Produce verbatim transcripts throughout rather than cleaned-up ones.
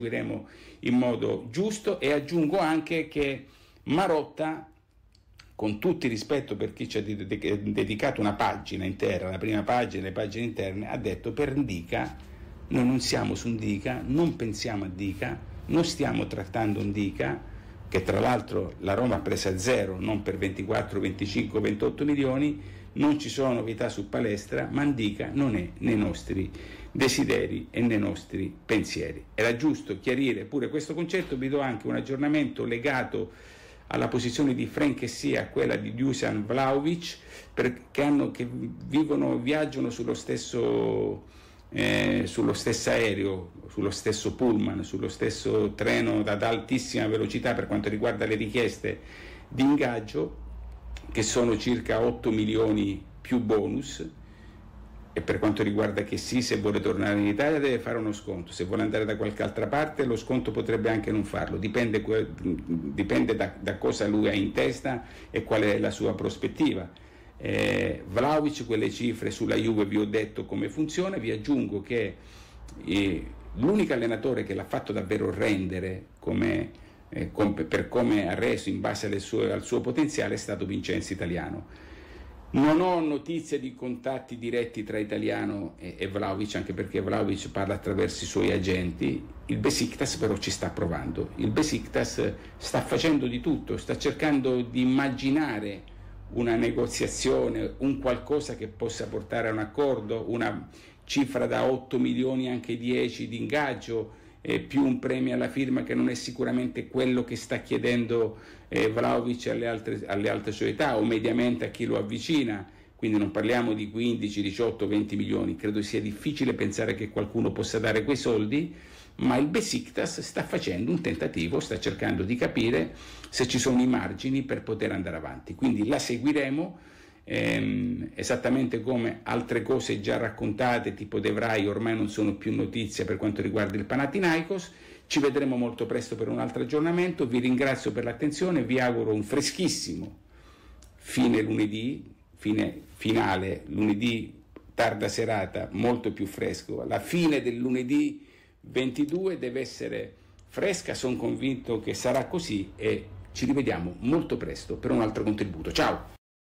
seguiremo in modo giusto. E aggiungo anche che Marotta, con tutto il rispetto per chi ci ha dedicato una pagina intera, la prima pagina, le pagine interne, ha detto: per Ndica noi non siamo su Ndica, non pensiamo a Ndica, non stiamo trattando Ndica, che tra l'altro la Roma ha preso a zero, non per ventiquattro, venticinque, ventotto milioni, non ci sono novità su Palestra, ma Ndica non è nei nostri desideri e nei nostri pensieri. Era giusto chiarire pure questo concetto. Vi do anche un aggiornamento legato alla posizione di Frank Kessie, a quella di Dusan Vlahovic, perché hanno, che vivono, viaggiano sullo stesso, eh, sullo stesso aereo, sullo stesso pullman, sullo stesso treno ad altissima velocità per quanto riguarda le richieste di ingaggio, che sono circa otto milioni più bonus. E per quanto riguarda Kessie, se vuole tornare in Italia deve fare uno sconto, se vuole andare da qualche altra parte lo sconto potrebbe anche non farlo, dipende, dipende da, da cosa lui ha in testa e qual è la sua prospettiva. eh, Vlahovic, quelle cifre sulla Juve vi ho detto come funziona. Vi aggiungo che eh, l'unico allenatore che l'ha fatto davvero rendere come, eh, com- per come ha reso in base alle sue, al suo potenziale è stato Vincenzo Italiano. Non ho notizie di contatti diretti tra Italiano e, e Vlahovic, anche perché Vlahovic parla attraverso i suoi agenti. Il Besiktas però ci sta provando, il Besiktas sta facendo di tutto, sta cercando di immaginare una negoziazione, un qualcosa che possa portare a un accordo, una cifra da otto milioni, anche dieci di ingaggio, eh, più un premio alla firma, che non è sicuramente quello che sta chiedendo eh, Vlahovic alle altre, alle altre società, o mediamente a chi lo avvicina. Quindi non parliamo di quindici, diciotto, venti milioni, credo sia difficile pensare che qualcuno possa dare quei soldi, ma il Besiktas sta facendo un tentativo, sta cercando di capire se ci sono i margini per poter andare avanti. Quindi la seguiremo, ehm, esattamente come altre cose già raccontate, tipo De Vrij, ormai non sono più notizie per quanto riguarda il Panathinaikos. Ci vedremo molto presto per un altro aggiornamento. Vi ringrazio per l'attenzione, vi auguro un freschissimo fine lunedì, fine finale lunedì, tarda serata, molto più fresco. La fine del lunedì ventidue deve essere fresca, sono convinto che sarà così, e ci rivediamo molto presto per un altro contributo. Ciao!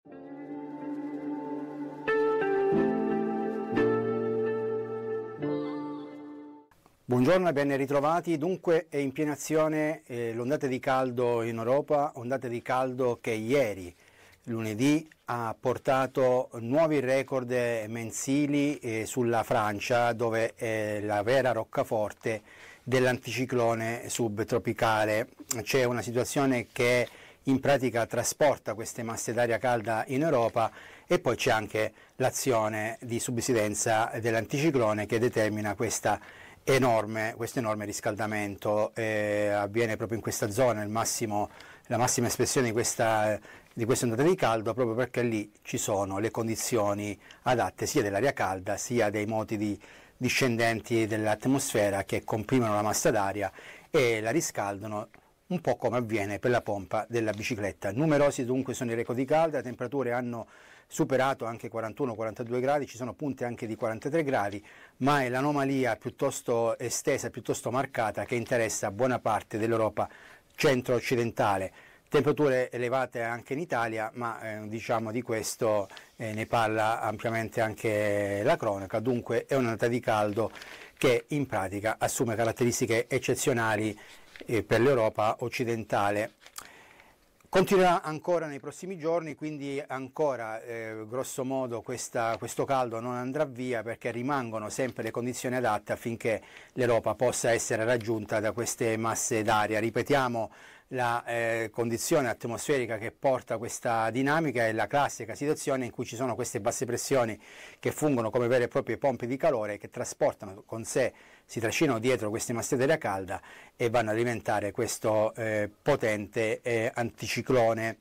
Buongiorno e ben ritrovati. Dunque è in piena azione eh, l'ondata di caldo in Europa, ondata di caldo che ieri, lunedì, ha portato nuovi record mensili eh, sulla Francia, dove è la vera roccaforte dell'anticiclone subtropicale. C'è una situazione che in pratica trasporta queste masse d'aria calda in Europa, e poi c'è anche l'azione di subsidenza dell'anticiclone che determina questa enorme, questo enorme riscaldamento. Eh, avviene proprio in questa zona il massimo, la massima espressione di questa, di questa ondata di caldo, proprio perché lì ci sono le condizioni adatte sia dell'aria calda sia dei moti di, discendenti dell'atmosfera che comprimono la massa d'aria e la riscaldano, un po' come avviene per la pompa della bicicletta. Numerosi dunque sono i record di caldo, le temperature hanno superato anche quarantuno quarantadue gradi, ci sono punte anche di quarantatré gradi, ma è l'anomalia piuttosto estesa, piuttosto marcata, che interessa buona parte dell'Europa centro-occidentale. Temperature elevate anche in Italia, ma eh, diciamo di questo eh, ne parla ampiamente anche la cronaca. Dunque è un'ondata di caldo che in pratica assume caratteristiche eccezionali eh, per l'Europa occidentale. Continuerà ancora nei prossimi giorni, quindi ancora eh, grosso modo questa, questo caldo non andrà via, perché rimangono sempre le condizioni adatte affinché l'Europa possa essere raggiunta da queste masse d'aria. Ripetiamo, la eh, condizione atmosferica che porta a questa dinamica è la classica situazione in cui ci sono queste basse pressioni che fungono come vere e proprie pompe di calore, che trasportano con sé, si trascinano dietro queste masse d'aria calda e vanno ad alimentare questo eh, potente eh, anticiclone.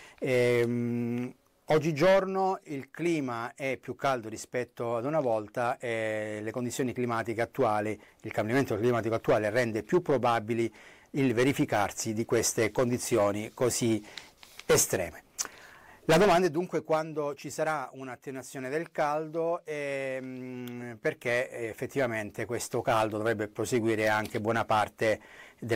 Ehm, Oggigiorno il clima è più caldo rispetto ad una volta, e le condizioni climatiche attuali, il cambiamento climatico attuale rende più probabili il verificarsi di queste condizioni così estreme. La domanda è dunque quando ci sarà un'attenuazione del caldo, ehm, perché effettivamente questo caldo dovrebbe proseguire anche buona parte del